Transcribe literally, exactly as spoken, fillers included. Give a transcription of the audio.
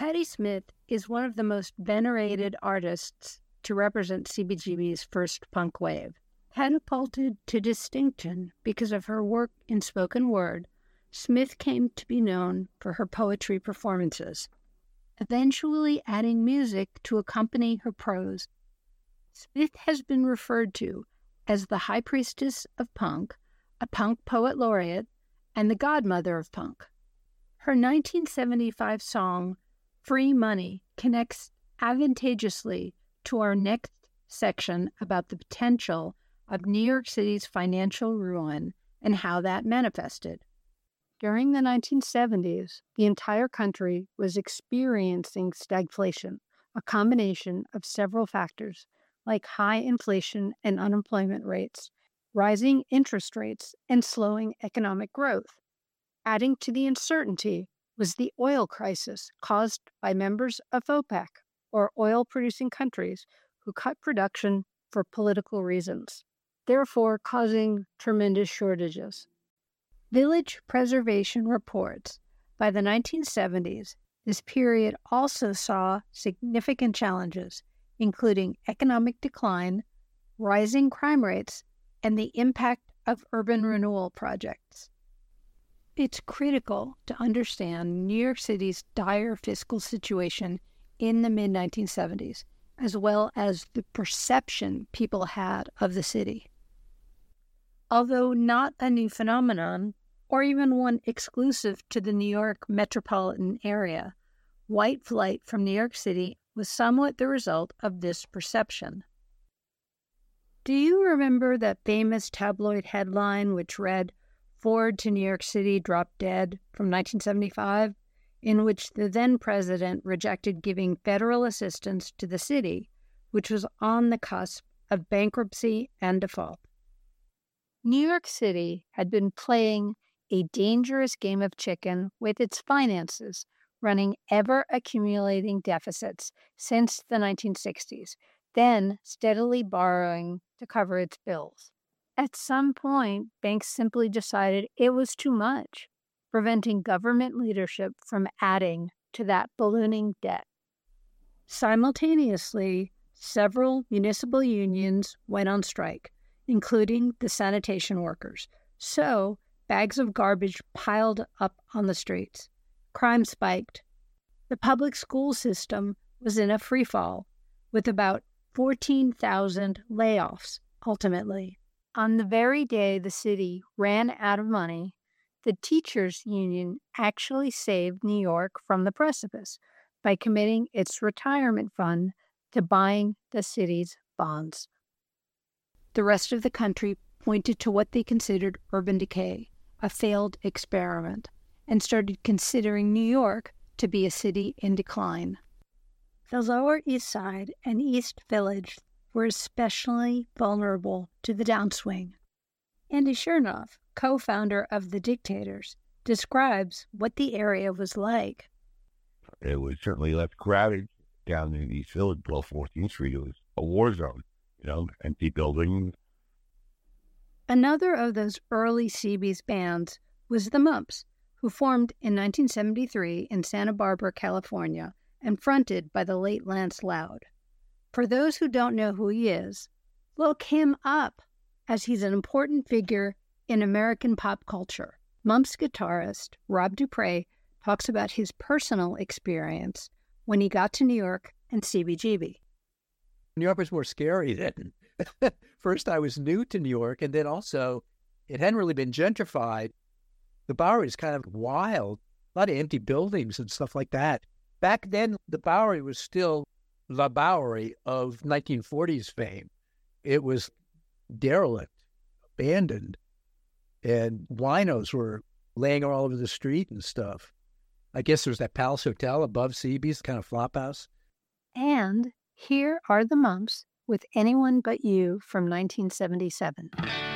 Patti Smith is one of the most venerated artists to represent C B G B's first punk wave. Catapulted to distinction because of her work in spoken word, Smith came to be known for her poetry performances, eventually adding music to accompany her prose. Smith has been referred to as the High Priestess of Punk, a punk poet laureate, and the godmother of punk. Her nineteen seventy-five song, Free Money, connects advantageously to our next section about the potential of New York City's financial ruin and how that manifested. During the nineteen seventies, the entire country was experiencing stagflation, a combination of several factors like high inflation and unemployment rates, rising interest rates, and slowing economic growth. Adding to the uncertainty was the oil crisis caused by members of OPEC, or oil-producing countries, who cut production for political reasons, therefore causing tremendous shortages. Village Preservation reports by the nineteen seventies, this period also saw significant challenges, including economic decline, rising crime rates, and the impact of urban renewal projects. It's critical to understand New York City's dire fiscal situation in the mid nineteen seventies, as well as the perception people had of the city. Although not a new phenomenon, or even one exclusive to the New York metropolitan area, white flight from New York City was somewhat the result of this perception. Do you remember that famous tabloid headline which read, "Ford to New York City dropped dead," from nineteen seventy-five, in which the then president rejected giving federal assistance to the city, which was on the cusp of bankruptcy and default? New York City had been playing a dangerous game of chicken with its finances, running ever-accumulating deficits since the nineteen sixties, then steadily borrowing to cover its bills. At some point, banks simply decided it was too much, preventing government leadership from adding to that ballooning debt. Simultaneously, several municipal unions went on strike, including the sanitation workers. So, bags of garbage piled up on the streets. Crime spiked. The public school system was in a freefall, with about fourteen thousand layoffs, ultimately. On the very day the city ran out of money, the teachers' union actually saved New York from the precipice by committing its retirement fund to buying the city's bonds. The rest of the country pointed to what they considered urban decay, a failed experiment, and started considering New York to be a city in decline. The Lower East Side and East Village were especially vulnerable to the downswing. Andy Chernoff, co-founder of The Dictators, describes what the area was like. It was certainly less crowded down in East Village, below fourteenth Street. It was a war zone, you know, empty buildings. Another of those early C B's bands was the Mumps, who formed in nineteen seventy-three in Santa Barbara, California, and fronted by the late Lance Loud. For those who don't know who he is, look him up, as he's an important figure in American pop culture. Mumps guitarist Rob Dupre talks about his personal experience when he got to New York and C B G B. New York was more scary then. First, I was new to New York, and then also, it hadn't really been gentrified. The Bowery is kind of wild, a lot of empty buildings and stuff like that. Back then, the Bowery was still the Bowery of nineteen forties fame. It was derelict, abandoned, and winos were laying all over the street and stuff. I guess there's that Palace Hotel above C B's, kind of flop house. And here are the Mumps with Anyone But You from nineteen seventy-seven.